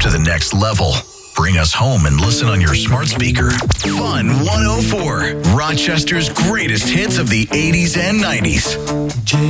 to the next level. Bring us home and listen on your smart speaker. Fun 104, Rochester's greatest hits of the 80s and 90s.